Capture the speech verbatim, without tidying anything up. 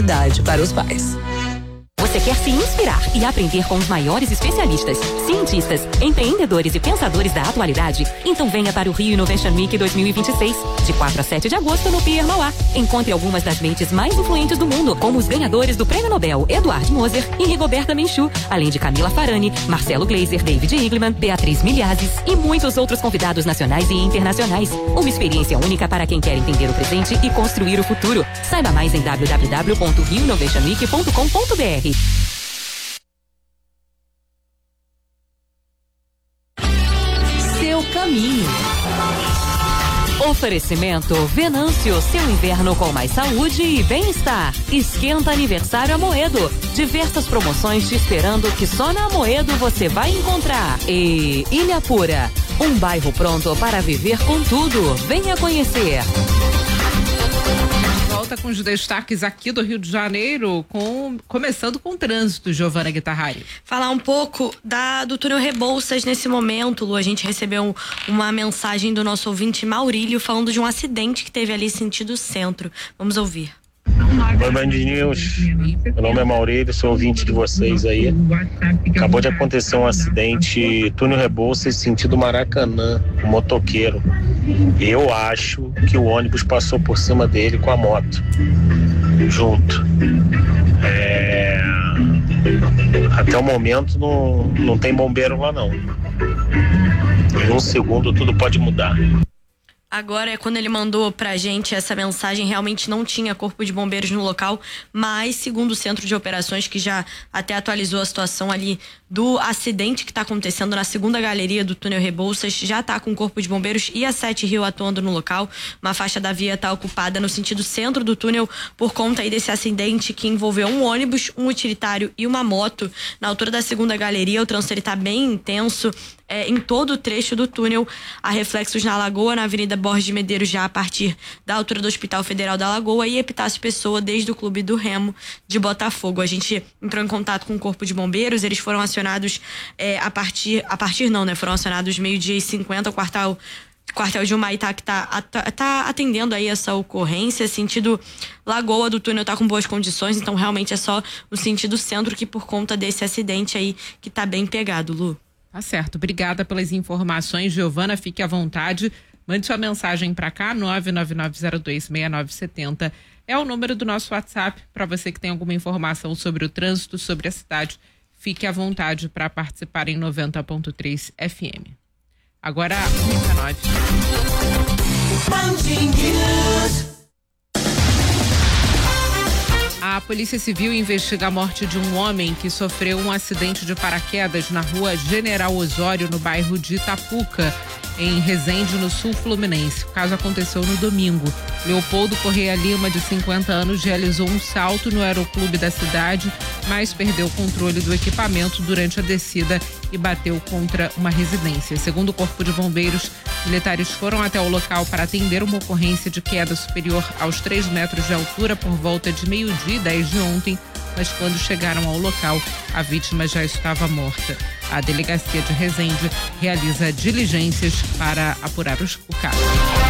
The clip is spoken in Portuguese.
novidade para os pais. Você quer se inspirar e aprender com os maiores especialistas, cientistas, empreendedores e pensadores da atualidade? Então venha para o Rio Innovation Week dois mil e vinte e seis, de quatro a sete de agosto no Pier Mauá. Encontre algumas das mentes mais influentes do mundo, como os ganhadores do Prêmio Nobel Eduard Moser e Rigoberta Menchú, além de Camila Farani, Marcelo Gleiser, David Igleman, Beatriz Milhazes e muitos outros convidados nacionais e internacionais. Uma experiência única para quem quer entender o presente e construir o futuro. Saiba mais em w w w ponto rio innovation week ponto com ponto b r. Seu caminho. Oferecimento Venâncio, seu inverno com mais saúde e bem-estar. Esquenta aniversário Amoedo. Diversas promoções te esperando que só na Amoedo você vai encontrar. E Ilha Pura, um bairro pronto para viver com tudo. Venha conhecer. Volta com os destaques aqui do Rio de Janeiro, com, começando com o trânsito, Giovana Guitarrari. Falar um pouco da, do túnel Rebouças nesse momento, Lu. A gente recebeu uma mensagem do nosso ouvinte Maurílio falando de um acidente que teve ali sentido centro. Vamos ouvir. Oi, Band News. Meu nome é Maurílio, sou ouvinte de vocês aí. Acabou de acontecer um acidente, túnel Rebouças, sentido Maracanã, um motoqueiro. Eu acho que o ônibus passou por cima dele com a moto, junto. É... Até o momento não, não tem bombeiro lá não. Em um segundo tudo pode mudar. Agora é quando ele mandou pra gente essa mensagem, realmente não tinha corpo de bombeiros no local, mas segundo o Centro de Operações, que já até atualizou a situação ali do acidente que está acontecendo na segunda galeria do túnel Rebouças, já está com o corpo de bombeiros e a Sete Rio atuando no local. Uma faixa da via está ocupada no sentido centro do túnel por conta aí desse acidente que envolveu um ônibus, um utilitário e uma moto. Na altura da segunda galeria, o trânsito está bem intenso. É, em todo o trecho do túnel, há reflexos na Lagoa, na Avenida Borges de Medeiros, já a partir da altura do Hospital Federal da Lagoa, e Epitácio Pessoa, desde o Clube do Remo de Botafogo. A gente entrou em contato com o Corpo de Bombeiros, eles foram acionados é, a partir, a partir não, né? Foram acionados meio-dia e cinquenta, o quartel, quartel de Humaitá, que tá, tá atendendo aí essa ocorrência. Sentido Lagoa do túnel tá com boas condições, então realmente é só o sentido centro que por conta desse acidente aí que tá bem pegado, Lu. Tá certo, obrigada pelas informações, Giovana, fique à vontade, mande sua mensagem para cá, nove nove nove zero dois seis nove sete zero, é o número do nosso WhatsApp, para você que tem alguma informação sobre o trânsito, sobre a cidade, fique à vontade para participar em noventa ponto três F M. Agora, dezenove. A Polícia Civil investiga a morte de um homem que sofreu um acidente de paraquedas na rua General Osório, no bairro de Itapuca, em Resende, no sul fluminense. O caso aconteceu no domingo. Leopoldo Correia Lima, de cinquenta anos, realizou um salto no aeroclube da cidade, mas perdeu o controle do equipamento durante a descida e bateu contra uma residência. Segundo o Corpo de Bombeiros, militares foram até o local para atender uma ocorrência de queda superior aos três metros de altura por volta de meio-dia e dez de ontem, mas quando chegaram ao local, a vítima já estava morta. A delegacia de Resende realiza diligências para apurar os, o caso.